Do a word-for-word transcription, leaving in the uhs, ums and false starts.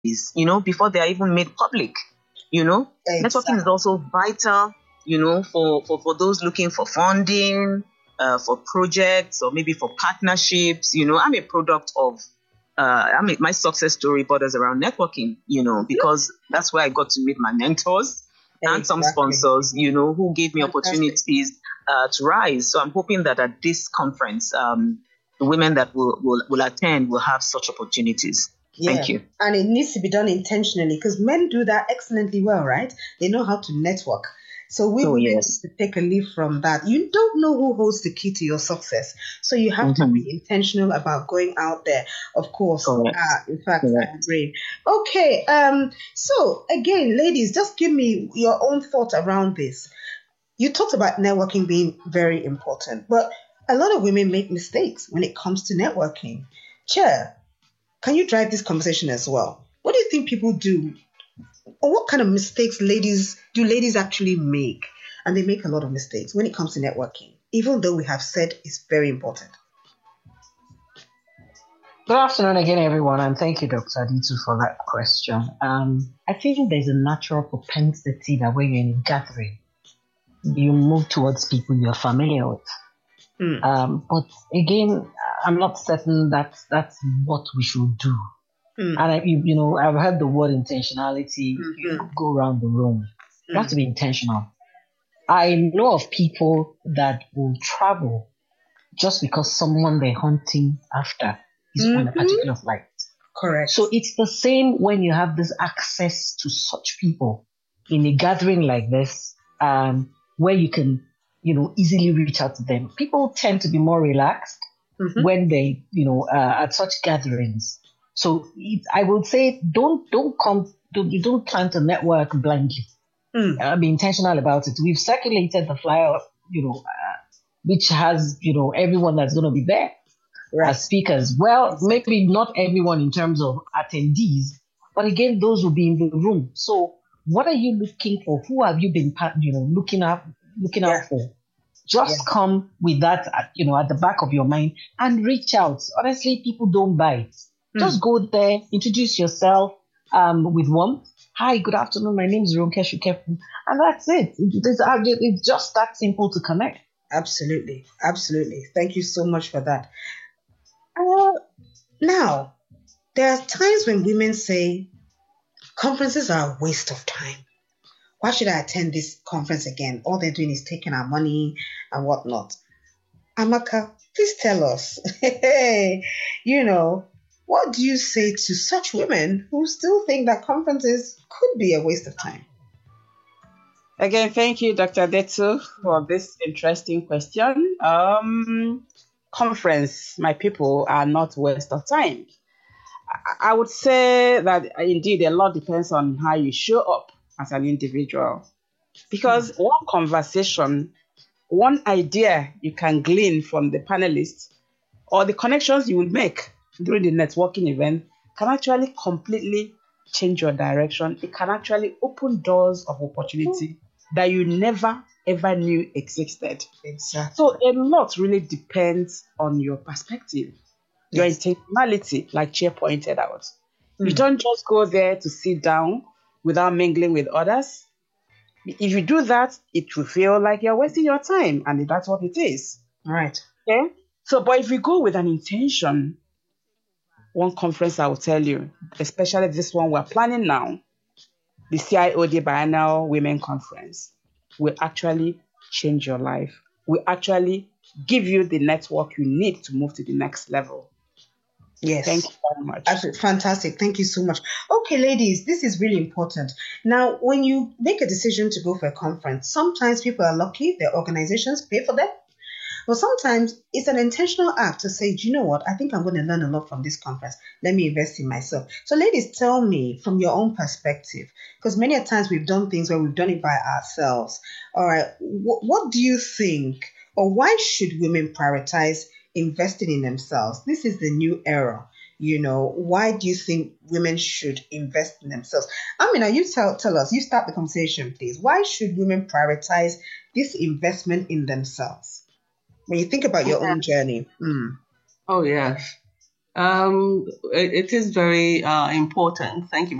you know, before they are even made public. You know, Exactly. networking is also vital, you know, for, for, for those looking for funding, uh, for projects, or maybe for partnerships. You know, I'm a product of, uh, I mean, my success story borders around networking, you know, because that's where I got to meet my mentors and some Exactly. sponsors, you know, who gave me Fantastic. opportunities uh, to rise. So I'm hoping that at this conference, um, the women that will, will, will attend will have such opportunities. Yeah. Thank you. And it needs to be done intentionally because men do that excellently well, right? They know how to network. So we Oh, women yes. need to take a leaf from that. You don't know who holds the key to your success. So you have to Mhm. be intentional about going out there. Of course. Correct. Uh, in fact, I Correct. agree. Okay. Um. So again, ladies, just give me your own thought around this. You talked about networking being very important, but a lot of women make mistakes when it comes to networking. Chair, can you drive this conversation as well? What do you think people do? Or what kind of mistakes ladies do ladies actually make? And they make a lot of mistakes when it comes to networking, even though we have said it's very important. Good afternoon again, everyone, and thank you, Doctor Aditu, for that question. Um, I think there's a natural propensity that when you're in a gathering, you move towards people you're familiar with. Mm. Um, but again, I'm not certain that that's what we should do. Mm. And I, you, you know, I've heard the word intentionality. Mhm. You go around the room. You have Mm. to be intentional. I know of people that will travel just because someone they're hunting after is on a Mhm. particular flight. Correct. So it's the same when you have this access to such people in a gathering like this, um, where you can, you know, easily reach out to them. People tend to be more relaxed Mhm. when they, you know, uh, at such gatherings. So it, I would say don't don't come don't, you don't plan to network blindly. Mm. Uh, be intentional about it. We've circulated the flyer, you know, uh, which has, you know, everyone that's going to be there Right. as speakers. Well, maybe not everyone in terms of attendees, but again, those will be in the room. So, what are you looking for? Who have you been, pa- you know, looking up, looking Yeah. out for? Just Yeah. come with that, at, you know, at the back of your mind and reach out. Honestly, people don't bite. Just Mm. go there, introduce yourself um, with warmth. Hi, good afternoon. My name is Ronke Shukefu. And that's it. It's, it's just that simple to connect. Absolutely. Absolutely. Thank you so much for that. Uh, now, there are times when women say conferences are a waste of time. Why should I attend this conference again? All they're doing is taking our money and whatnot. Amaka, please tell us, you know, what do you say to such women who still think that conferences could be a waste of time? Again, thank you, Doctor Detsu, for this interesting question. Um, conference, my people, are not waste of time. I would say that indeed a lot depends on how you show up as an individual. Because one conversation, one idea you can glean from the panelists, or the connections you will make during the networking event can actually completely change your direction. It can actually open doors of opportunity that you never ever knew existed. Exactly. So a lot really depends on your perspective, your Yes. intentionality, like Chair pointed out. You Mm. don't just go there to sit down without mingling with others. If you do that, it will feel like you're wasting your time, and that's what it is. All right. Okay? So, but if you go with an intention, one conference I will tell you, especially this one we're planning now, the C I O D Biennial Women Conference, will actually change your life, will actually give you the network you need to move to the next level. Yes. Thank you very much. Absolutely fantastic. Thank you so much. Okay, ladies, this is really important. Now, when you make a decision to go for a conference, sometimes people are lucky, their organizations pay for them. But sometimes it's an intentional act to say, do you know what? I think I'm going to learn a lot from this conference. Let me invest in myself. So, ladies, tell me from your own perspective, because many a times we've done things where we've done it by ourselves. All right, wh- what do you think, or why should women prioritize investing in themselves? This is the new era. You know, why do you think women should invest in themselves? Amina, you tell tell us. You start the conversation, please. Why should women prioritize this investment in themselves? When you think about your own journey. Mm. Oh, yes. Um, it, it is very uh, important. Thank you.